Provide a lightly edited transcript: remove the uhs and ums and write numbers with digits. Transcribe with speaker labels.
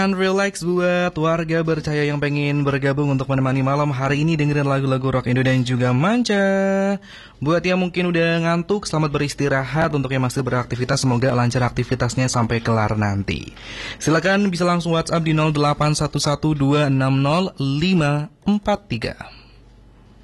Speaker 1: Dan relax buat warga bercahaya yang pengen bergabung untuk menemani malam hari ini dengerin lagu-lagu rock Indo dan juga manca. Buat yang mungkin udah ngantuk, selamat beristirahat. Untuk yang masih beraktivitas, semoga lancar aktivitasnya sampai kelar nanti. Silakan bisa langsung WhatsApp di 0811260543.